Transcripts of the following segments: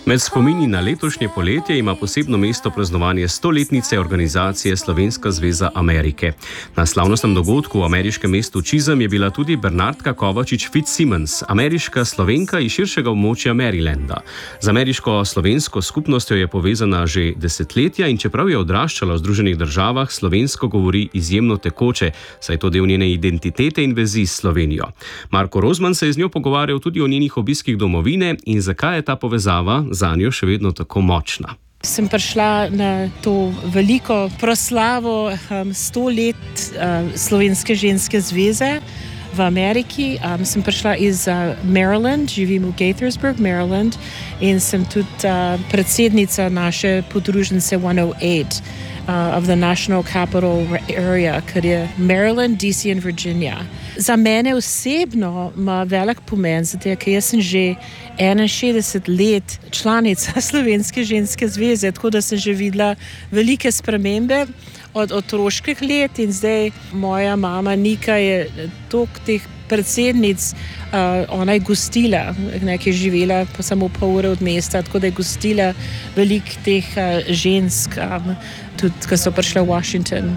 Med spomini na letošnje poletje ima posebno mesto praznovanje 100-letnice organizacije Slovenska zveza Amerike. Na slavnostnem dogodku v ameriškem mestu Chisholm je bila tudi Bernardka Kovačič Fitzsimmons, ameriška Slovenka iz širšega območja Marylanda. Z ameriško-slovensko skupnostjo je povezana že desetletja in čeprav je odraščala v Združenih državah, slovensko govori izjemno tekoče, saj je to del njene identitete in vezi s Slovenijo. Marko Rozman se je z njo pogovarjal tudi o njenih obiskih domovine in zakaj je ta povezava zanjo še vedno tako močna. Sem prišla na to veliko proslavo 100 let Slovenske ženske zveze v Ameriki. Sem prišla iz Maryland, živim v Gaithersburg, Maryland, in sem tudi predsednica naše podružnice 108 of the National Capital Area, kar je Maryland, DC in Virginia. Za mene osebno ima velik pomen, zato ker jaz sem že 61 let članica Slovenske ženske zveze, tako da sem že videla velike spremembe od otroških let in zdaj moja mama Nika je toliko teh predsednic, ona je gostila, nekaj živela pa samo pol ure od mesta, tako da je gostila veliko teh žensk, tudi ko so prišle v Washington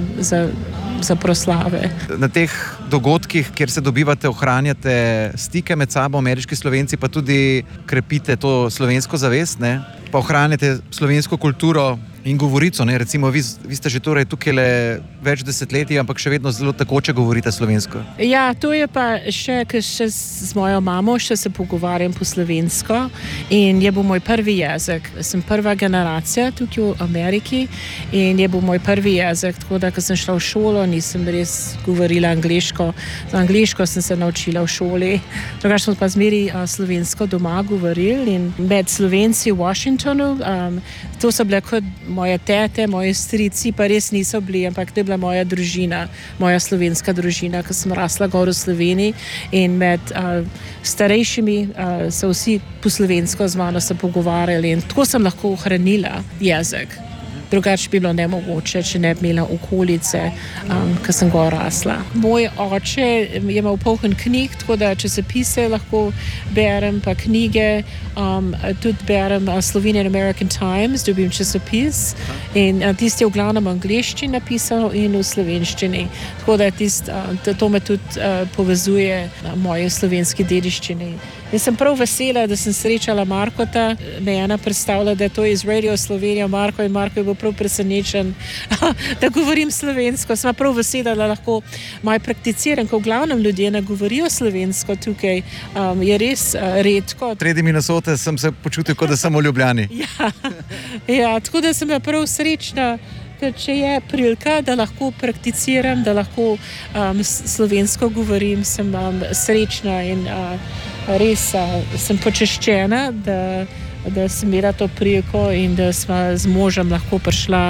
za proslave. Na teh dogodkih, kjer se dobivate, ohranjate stike med sabo, ameriški Slovenci, pa tudi krepite to slovensko zavest, ne? Pa ohranjate slovensko kulturo in govorico, ne? Recimo vi ste že torej tukaj le več desetletij, ampak še vedno zelo tekoče govorite slovensko. Ja, to je pa še, ker še z mojo mamo še se pogovarjam po slovensko in je bil moj prvi jezik. Sem prva generacija tukaj v Ameriki in je bil moj prvi jezik, tako da, ko sem šla v šolo, nisem res govorila angleško. Z angleško sem se naučila v šoli, drugače smo pa zmeri slovensko doma govorili in med Slovenci v Washingtonu, to so bile kot moje tete, moji strici, pa res niso bili, ampak to je bila moja družina, moja slovenska družina, ko sem rasla gor v Sloveniji in med starejšimi so vsi po slovensko z mano se pogovarjali in tako sem lahko ohranila jezik. Drugače bi bilo nemogoče, če ne bi imela okolice, ko sem gor rasla. Moj oče je imel poln knjig, tako da časopise lahko berem, pa knjige, tudi berem Slovenian American Times, dobim časopis in tisti je v glavnem angleščini napisal in v slovenščini. Tako da to me tudi povezuje na moje slovenski dediščini. Jaz sem prav vesela, da sem srečala Markota, me ena predstavila, da to je iz Radio Slovenija Marko in Marko je bil prav presenečen, da govorim slovensko. Sem prav vesela, da lahko malo prakticiram, ko v glavnem ljudje ne govorijo slovensko tukaj, je res redko. Sredi Minnesote sem se počutil, kot da sem v Ljubljani. Ja, tako da sem prav srečna, če je prilika, da lahko prakticiram, da lahko slovensko govorim, sem srečna in res sem počaščena, da sem imela to priliko in da sva z možem lahko prišla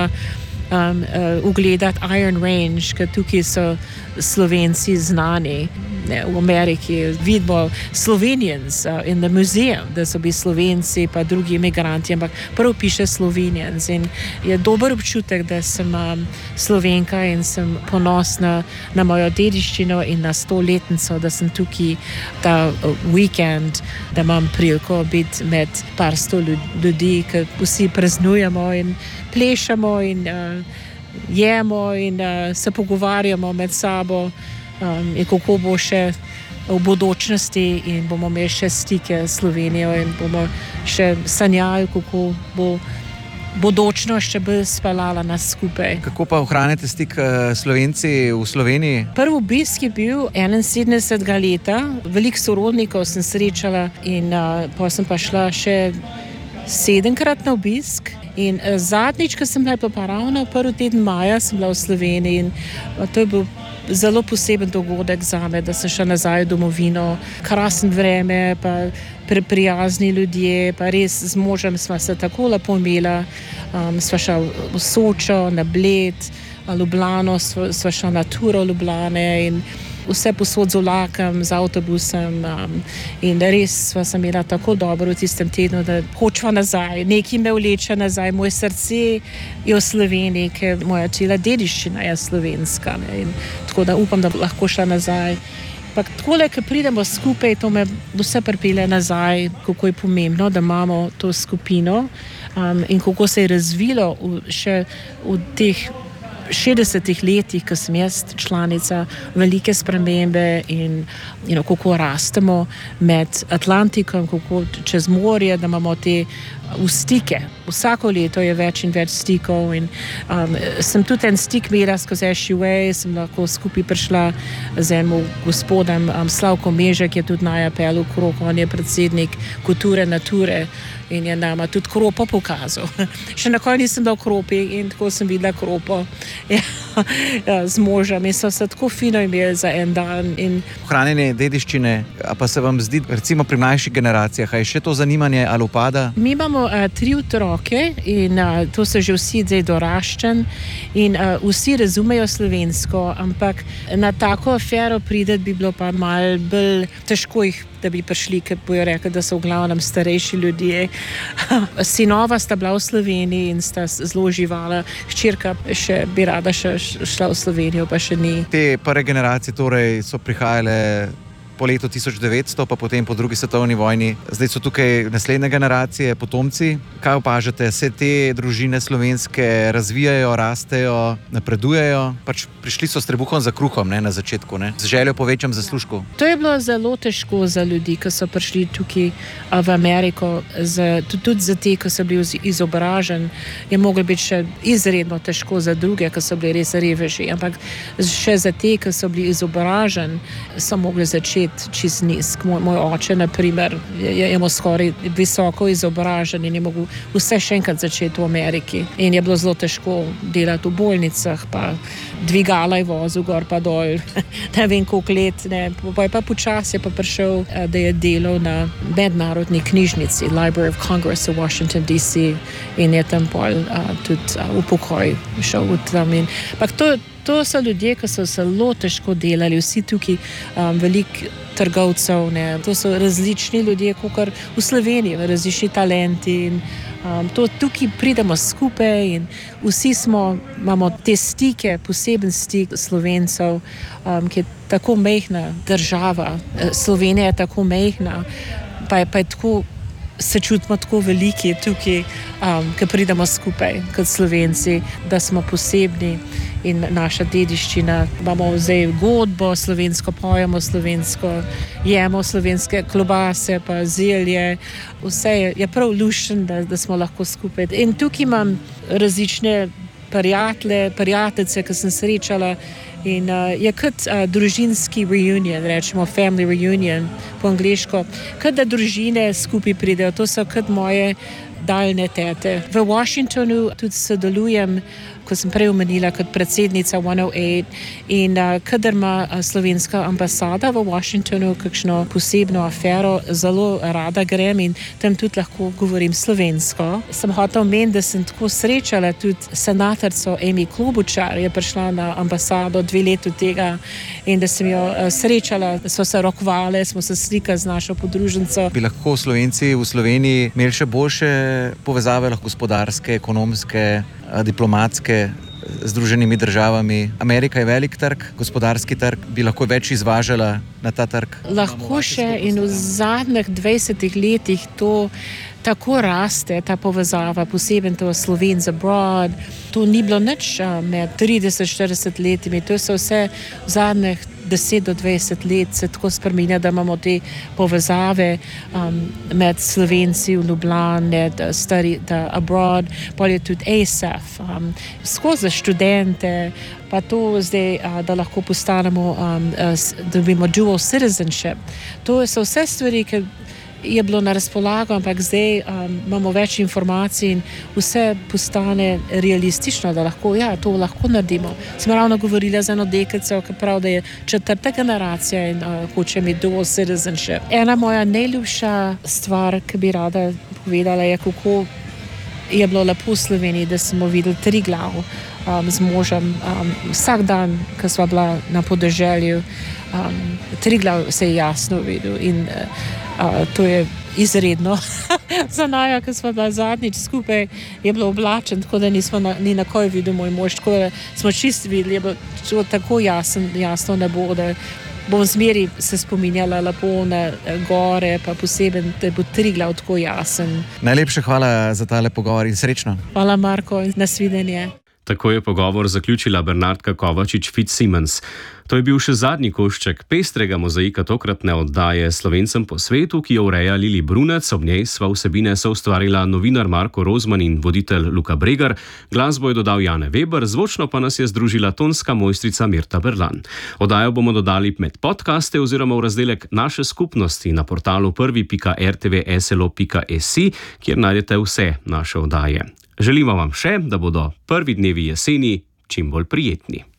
ugledati Iron Range, ker tukaj so Slovenci znani. V Ameriki vidimo Slovenians in the museum, da so bili Slovenci pa drugi imigranti, ampak prvo piše Slovenians in je dober občutek, da sem Slovenka in sem ponosna na mojo dediščino in na 100-letnico, da sem tukaj ta vikend, da imam priliko biti med par 100 ljudi, ki vsi praznujemo in plešamo in jemo in se pogovarjamo med sabo. In kako bo še v bodočnosti in bomo imeli še stike s Slovenijo in bomo še sanjali, kako bo bodočnost še bolj speljala nas skupaj. Kako pa ohranjate stik Slovenci v Sloveniji? Prvi obisk je bil 71 leta, veliko sorodnikov sem srečala in pa sem pa šla še 7-krat na obisk. In zadnjič, ko sem bila pa ravno prvi teden maja, sem bila v Sloveniji in to je bil zelo poseben dogodek zame, da sem šla nazaj v domovino. Krasen vreme, pa prijazni ljudje, pa res z možem sva se tako lepo imela. Sva šla v Sočo, na Bled, Ljubljano, sva šla na turo Ljubljane in vse posod z vlakom, z avtobusom in res sva se imela tako dobro v tistem tednu, da hočva nazaj, nekaj me vleče nazaj, moje srce je v Sloveniji, ker moja cela dediščina je slovenska, ne? In tako da upam, da lahko šla nazaj Ampak takole, ko pridemo skupaj, to me vse pripelje nazaj, kako je pomembno, da imamo to skupino in kako se je razvilo še v teh 60 letih, ko sem jaz članica, velike spremembe in kako rastemo med Atlantikom, kako čez morje, da imamo te stike. Vsako leto je več in več stikov in sem tudi en stik imela skozi SUA, sem lahko skupaj prišla z enim gospodom Slavkom Mežek, je tudi na apelu krog, on je predsednik Kulture Nature in je nama tudi kropo pokazal. Še na koncu nisem dal kropi in tako sem videla kropo z možem in so se tako fino imeli za en dan. Ohranjanje dediščine, a pa se vam zdi, recimo pri mlajših generacijah, je še to zanimanje ali upada? Mi imamo 3 otroke in to so že vsi zdaj doraščeni in vsi razumejo slovensko, ampak na tako afero prideti bi bilo pa malo bolj težko jih, da bi prišli, ker bojo rekli, da so v glavnem starejši ljudje. Sinova sta bila v Sloveniji in sta zelo živala. Hčerka še bi rada šla v Slovenijo, pa še ni. Te prve generacije torej so prihajale po letu 1900, pa potem po drugi svetovni vojni. Zdaj so tukaj naslednje generacije, potomci. Kaj opažate? Se te družine slovenske razvijajo, rastejo, napredujejo? Pač prišli so s trebuhom za kruhom, ne, na začetku, ne? Z željo po večjem zaslužku. To je bilo zelo težko za ljudi, ki so prišli tukaj v Ameriko, tudi za te, ki so bili izobraženi. Je moglo biti še izredno težko za druge, ki so bili res reveži, ampak še za te, ki so bili izobraženi, so mogli začeti čist nizk. Moj oče, na primer, je imel skoraj visoko izobražen in je mogel vse še enkrat začeti v Ameriki. In je bilo zelo težko delati v bolnicah, pa dvigala je vozil gor pa dol, ne vem koliko let. Pa je pa počasi pa prišel, da je delal na mednarodni knjižnici Library of Congress v Washington DC in je tam pol tudi v pokoj šel v tam. To so ljudje, ki so zelo težko delali, vsi tukaj veliko trgovcev, ne. To so različni ljudje, kakor v Sloveniji, različni talenti in tukaj pridemo skupaj in vsi imamo te stike, poseben stik Slovencev, ki je tako majhna država. Slovenija je tako majhna, pa je tako, se čutimo tako veliki tukaj, ko pridemo skupaj kot Slovenci, da smo posebni in naša dediščina. Imamo zdaj godbo slovensko, pojemo slovensko, jemo slovenske klobase, pa zelje. Vse je prav lušen, da smo lahko skupaj. In tukaj imam različne prijateljice, ki sem srečala in je kot družinski reunion, rečemo family reunion po angliško, kot da družine skupaj pridejo. To so kot moje daljne tete. V Washingtonu tudi sodelujem, ko sem prej omenila, kot predsednica 108 in kadar ima slovenska ambasada v Washingtonu kakšno posebno afero, zelo rada grem in tam tudi lahko govorim slovensko. Sem hotela omeniti, da sem tako srečala tudi senatorico Amy Klobučar, je prišla na ambasado 2 leta tega in da sem jo srečala, so se rokovale, smo se slikali z našo podružnico. Bi lahko Slovenci v Sloveniji imeli še boljše povezave, gospodarske, ekonomske, diplomatske z Združenimi državami? Amerika je velik trg, gospodarski trg, bi lahko več izvažala na ta trg? Lahko še in v zadnjih 20 letih to tako raste, ta povezava, poseben to Slovenci abroad. To ni bilo nič med 30-40 letimi, to so vse v zadnjih 10 do 20 let se tako spreminja, da imamo te povezave med Slovenci v Ljubljani, abroad, pa je tudi ASAF, skozi študente, pa to zdaj, da lahko postanemo, da dobimo dual citizenship. To so vse stvari, ki je bilo na razpolago, ampak zdaj imamo več informacij in vse postane realistično, da lahko, to lahko naredimo. Sem ravno govorila z eno deklico, ki pravi, da je 4. generacija in hoče imeti dual citizenship. Ena moja najljubša stvar, ki bi rada povedala, je, kako je bilo lepo v Sloveniji, da smo videli Triglav z možem. Vsak dan, ko sva bila na podeželju, Triglav se je jasno videl in to je izredno. Za najo, ko smo bila zadnjič skupaj, je bilo oblačen, tako da nismo ni na koj videl moj mož, tako da smo čisto videli, je bilo tako jasno nebo, da bom zmeri se spominjala lepo na gore, pa posebej, da bo Triglav tako jasen. Najlepša hvala za tale pogovor in srečno. Hvala, Marko, in nasvidenje. Tako je pogovor zaključila Bernardka Kovačič-Fitzsimmons. To je bil še zadnji košček pestrega mozaika tokratne oddaje Slovencem po svetu, ki jo ureja Lili Brunec. Ob njej sva vsebine soustvarila novinar Marko Rozman in voditelj Luka Bregar. Glasbo je dodal Jane Weber, zvočno pa nas je združila tonska mojstrica Mirta Berlan. Oddajo bomo dodali med podcaste oziroma v razdelek Naše skupnosti na portalu prvi.rtvslo.si, kjer najdete vse naše oddaje. Želimo vam še, da bodo prvi dnevi jeseni čim bolj prijetni.